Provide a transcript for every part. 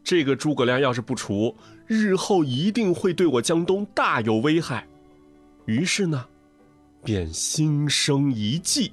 这个诸葛亮要是不除，日后一定会对我江东大有危害。于是呢，便心生一计。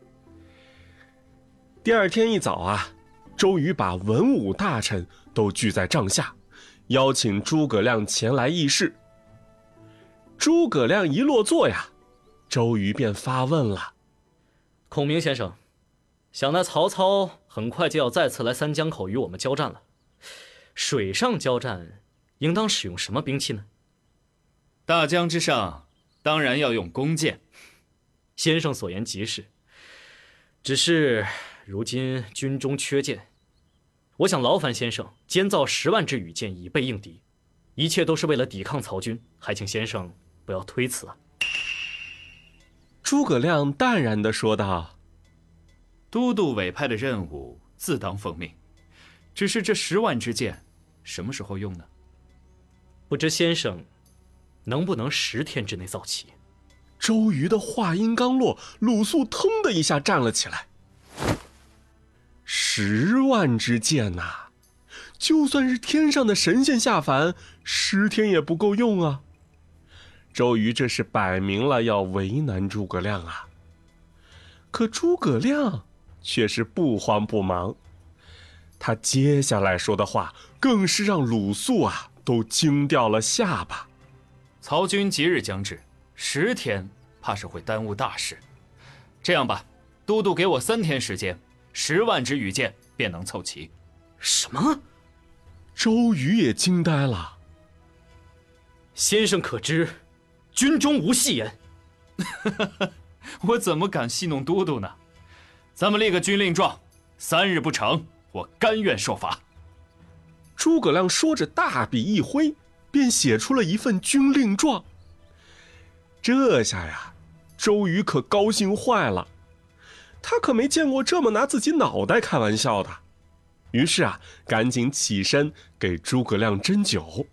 第二天一早啊，周瑜把文武大臣都聚在帐下，邀请诸葛亮前来议事。诸葛亮一落座呀，周瑜便发问了： 孔明先生，想那曹操很快就要再次来三江口与我们交战了，水上交战应当使用什么兵器呢？ 大江之上当然要用弓箭。 先生所言极是，只是如今军中缺箭，我想劳烦先生监造10万支羽箭以备应敌，一切都是为了抵抗曹军，还请先生不要推辞啊。 诸葛亮淡然地说道： 都督委派的任务自当奉命，只是这10万支箭什么时候用呢？ 不知先生能不能10天之内造齐？ 周瑜的话音刚落，鲁肃腾的一下站了起来。10万支箭呐，就算是天上的神仙下凡，10天也不够用啊。周瑜这是摆明了要为难诸葛亮啊。可诸葛亮却是不慌不忙，他接下来说的话更是让鲁肃啊都惊掉了下巴。 曹军即日将至，10天怕是会耽误大事。这样吧，都督给我3天时间，10万支羽箭便能凑齐。 什么？ 周瑜也惊呆了。 先生可知军中无戏言。 我怎么敢戏弄都督呢？咱们立个军令状，3日不成，我甘愿受罚。 诸葛亮说着，大笔一挥，便写出了一份军令状。这下呀，周瑜可高兴坏了，他可没见过这么拿自己脑袋开玩笑的。于是啊，赶紧起身给诸葛亮斟酒。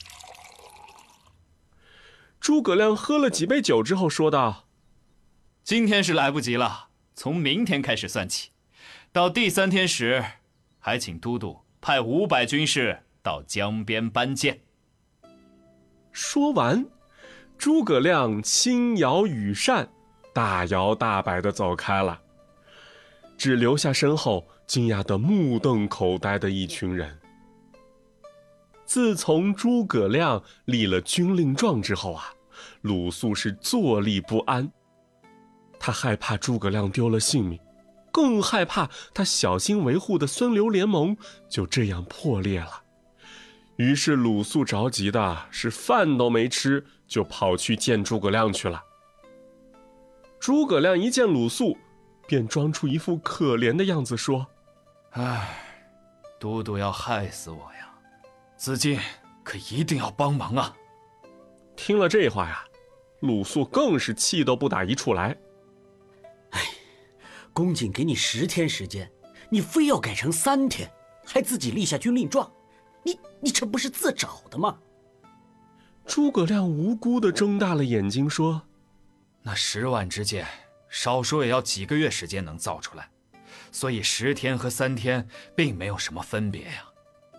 诸葛亮喝了几杯酒之后说道： 今天是来不及了，从明天开始算起，到第3天时，还请都督派500军士到江边搬箭。 说完，诸葛亮轻摇羽扇，大摇大摆地走开了，只留下身后惊讶得目瞪口呆的一群人。自从诸葛亮立了军令状之后啊，鲁肃是坐立不安。他害怕诸葛亮丢了性命，更害怕他小心维护的孙刘联盟就这样破裂了。于是鲁肃着急的是饭都没吃，就跑去见诸葛亮去了。诸葛亮一见鲁肃，便装出一副可怜的样子说： 都督要害死我呀，子敬可一定要帮忙啊。 听了这话呀，鲁肃更是气都不打一处来。 公瑾给你10天时间，你非要改成3天，还自己立下军令状，你这不是自找的吗？ 诸葛亮无辜地睁大了眼睛说： 那10万支箭少说也要几个月时间能造出来，所以10天和3天并没有什么分别呀。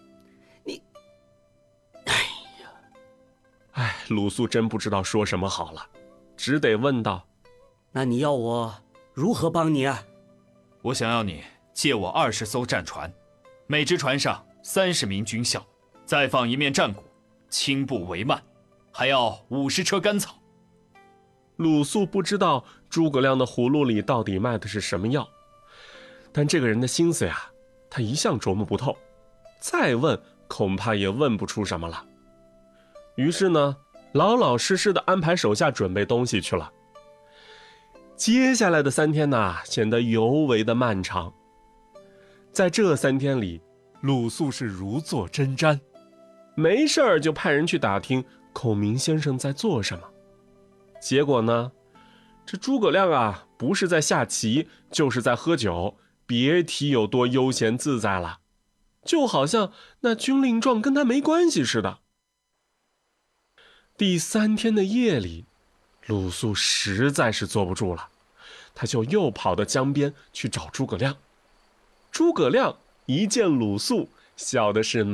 鲁肃真不知道说什么好了，只得问道： 那你要我如何帮你啊？ 我想要你借我20艘战船，每只船上30名军校，再放1面战鼓，轻步帷幔，还要50车干草。 鲁肃不知道诸葛亮的葫芦里到底卖的是什么药，但这个人的心思呀，他一向琢磨不透，再问恐怕也问不出什么了。于是呢，老老实实的安排手下准备东西去了。接下来的3天呢，显得尤为的漫长。在这3天里，鲁肃是如坐针毡，没事儿就派人去打听孔明先生在做什么。结果呢，这诸葛亮啊，不是在下棋，就是在喝酒，别提有多悠闲自在了，就好像那军令状跟他没关系似的。第3天的夜里，鲁肃实在是坐不住了，他就又跑到江边去找诸葛亮。诸葛亮一见鲁肃，笑的是